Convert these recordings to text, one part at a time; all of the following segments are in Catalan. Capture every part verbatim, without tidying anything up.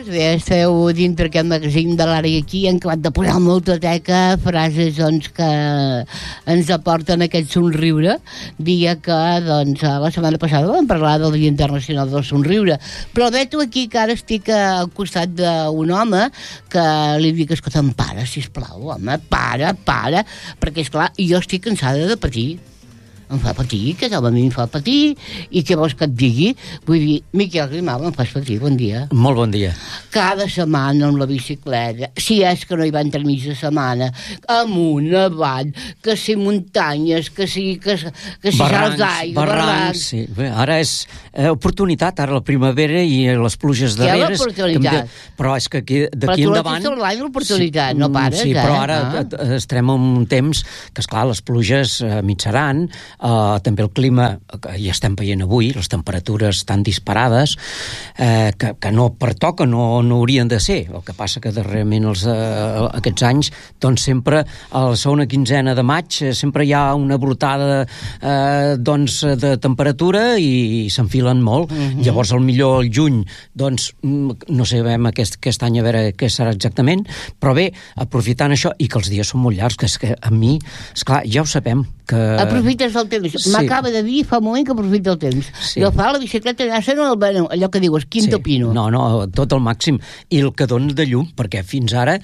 frases, bé, esteu dintre aquest magazín de l'Ara i Aquí, han acabat de posar molta teca, frases doncs, que ens aporten aquest somriure, dia que doncs, la setmana passada vam parlar del Dia Internacional del Somriure, però veig aquí que ara estic al costat d'un home que li dic, escolta'm, para, sisplau, home, para, para, perquè, esclar, jo estic cansada de patir. Em fa patir, que home a mi em fa patir, i què vols que et digui? Vull dir, Miquel Grimau, em fas patir, bon dia. Molt bon dia. Cada setmana amb la bicicleta, si és que no hi va entre mig de setmana, amunt, avall, que si muntanyes, que si, que, que si salts d'aigua, barrancs... Sí. Bé, ara és eh, oportunitat, ara la primavera i les pluges Què darreres... és l'oportunitat? De... Però és que aquí, d'aquí endavant... endavant... Però tu l'has l'any l'oportunitat, sí, no pares, sí, eh? però ara ah. estarem en un temps que, esclar, les pluges eh, mitjaran, Uh, també el clima, que ja estem veient avui, les temperatures tan disparades, eh, que, que no pertoquen, no, no haurien de ser. El que passa que darrerament els, uh, aquests anys, doncs sempre a la segona quinzena de maig eh, sempre hi ha una brotada eh, doncs, de temperatura i, i s'enfilen molt. Mm-hmm. Llavors, el millor el juny, doncs no sabem aquest, aquest any a veure què serà exactament, però bé, aprofitant això, i que els dies són molt llargs, que és que a mi, esclar, ja ho sabem, que... Aprofites el temps. Sí. M'acaba de dir fa un moment que aprofita el temps. Sí. Jo fa la bicicleta allà, allò que dius, quinto sí. pino. No, no, tot al màxim. I el que dona de llum, perquè fins ara,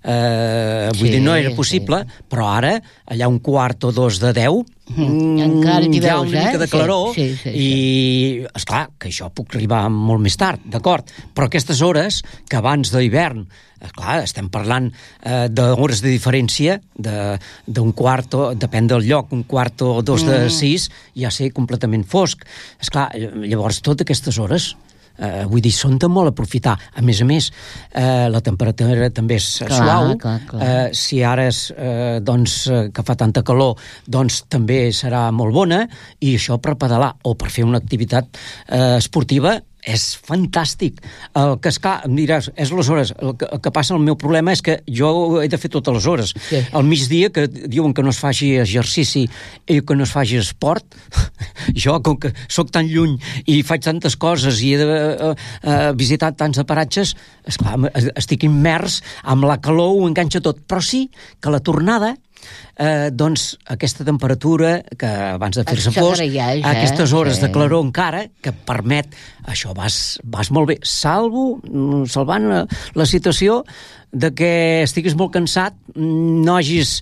eh, vull sí, dir, no era possible, sí. però ara, allà un quart o dos de deu, Mm, encara t'hi hi ha veus, una mica eh? de claror, sí, sí, sí, i sí. esclar, que això puc arribar molt més tard, d'acord, però aquestes hores que abans de l'hivern, esclar, estem parlant eh, d'hores de diferència d'un quart, o, depèn del lloc, un quart o dos mm. de sis, ja sé, completament fosc. Esclar, llavors totes aquestes hores Uh, vull dir, són de molt aprofitar. A més a més, uh, la temperatura també és clar, suau. Clar, clar. Uh, si ara és, uh, doncs, uh, que fa tanta calor, doncs també serà molt bona, i això per pedalar o per fer una activitat uh, esportiva és fantàstic. El que, esclar, em diràs, és les hores. El que, el que passa, el meu problema és que jo he de fer totes les hores. Sí. Al migdia, que diuen que no es faci exercici i que no es faci esport, jo, com que sóc tan lluny i faig tantes coses i he de uh, uh, visitar tants de paratges, esclar, estic immers amb la calor, ho enganxa tot. Però sí que la tornada, Eh, doncs aquesta temperatura que abans de fer-se fosc, eh? aquestes hores sí. de claror encara, que permet això, vas, vas molt bé, salvo salvant la, la situació de que estiguis molt cansat, no hagis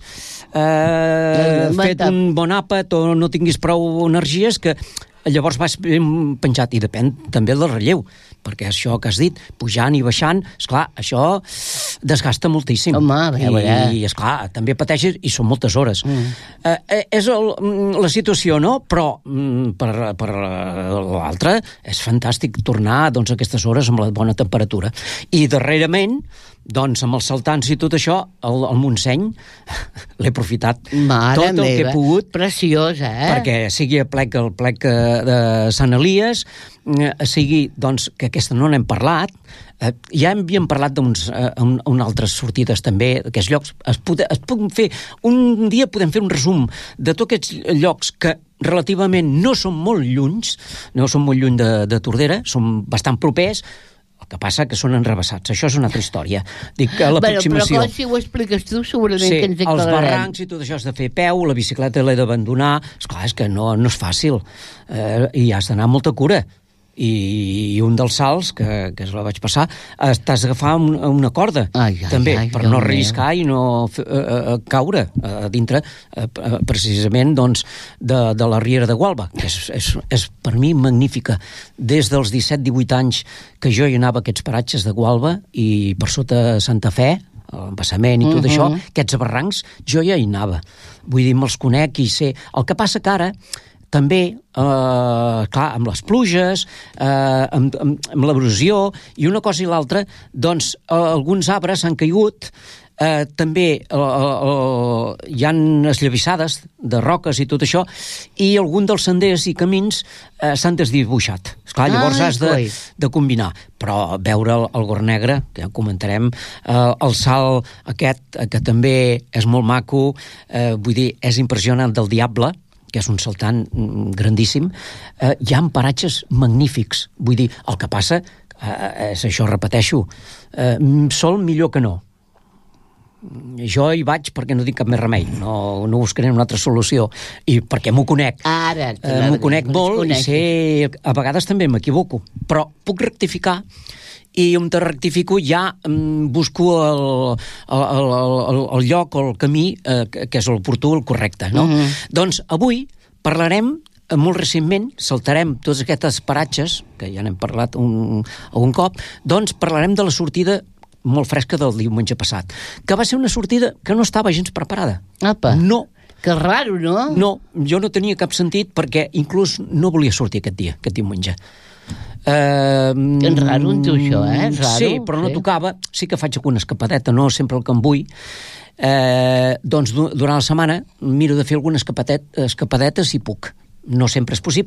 eh, fet un bon àpat o no tinguis prou energies, que llavors vas ben penjat, i depèn també del relleu, perquè això que has dit, pujant i baixant, esclar, això desgasta moltíssim. Home, a veure. I, i esclar, també pateixes, i són moltes hores. Mm. Eh, és el, la situació, no? Però per, per l'altra és fantàstic tornar doncs, a aquestes hores amb la bona temperatura. I darrerament, doncs amb els saltants i tot això, el, el Montseny l'he aprofitat. Mare tot el meva, que he pogut. Preciós, eh? Perquè sigui a plec, el plec de Sant Elies, sigui, doncs, que aquesta no n'hem parlat, eh, ja havíem parlat d'uns eh, un, un altres sortides també, d'aquests llocs. Es, pod, es poden fer, un dia podem fer un resum de tots aquests llocs que relativament no són molt llunys, no són molt lluny de, de Tordera, són bastant propers. El que passa que són enrevessats. Això és una altra història. Dic que l'aproximació... Bueno, però si ho expliques tu, segurament sí, que ens els aclararem. Barrancs i tot això has de fer peu, la bicicleta l'he d'abandonar. Esclar, és que no, no és fàcil. Eh, I has d'anar amb molta cura. I, i un dels salts, que, que es la vaig passar, t'has d'agafar un, una corda, ai, ai, també, ai, per Déu no meu. arriscar i no uh, uh, caure uh, dintre, uh, precisament, doncs, de, de la Riera de Gualba, que és, és, és per mi magnífica. Des dels disset divuit anys que jo hi anava a aquests paratges de Gualba i per sota Santa Fe, l'embassament i tot uh-huh. això, aquests barrancs, jo ja hi anava. Vull dir, me'ls conec i sé. El que passa que ara també, eh, clar, amb les pluges, eh, amb, amb, amb l'erosió, i una cosa i l'altra, doncs eh, alguns arbres han caigut, eh, també eh, eh, hi ha esllavissades de roques i tot això, i algun dels senders i camins eh, s'han desdibuixat. Esclar, llavors ah, has de, de combinar. Però veure el, el Gorg Negre, que ja ho comentarem, eh, el salt aquest, eh, que també és molt maco, eh, vull dir, és impressionant, del Diable, que és un saltant grandíssim, eh, hi ha paratges magnífics. Vull dir, el que passa, eh, és això, repeteixo, eh, sol millor que no. Jo hi vaig perquè no tinc cap més remei, no, no buscaré una altra solució, i perquè m'ho conec. Ara, eh, m'ho conec molt i sé, a vegades també m'equivoco, però puc rectificar, i on te rectifico ja mm, busco el, el, el, el, el lloc o el camí eh, que és l'oportú, el correcte, no? Mm-hmm. Doncs avui parlarem molt recentment, saltarem tots aquests paratges, que ja n'hem parlat un, un cop, doncs parlarem de la sortida molt fresca del diumenge passat, que va ser una sortida que no estava gens preparada. Apa. No. Que raro, no? No, jo no tenia cap sentit perquè inclús no volia sortir aquest dia, aquest diumenge. Uh, és raro en tu això, eh? És raro, sí, però no sí. Tocava. Sí que faig alguna escapadeta, no sempre el que em vull. Eh, doncs durant la setmana miro de fer alguna escapadet, escapadeta si puc. No sempre és possible,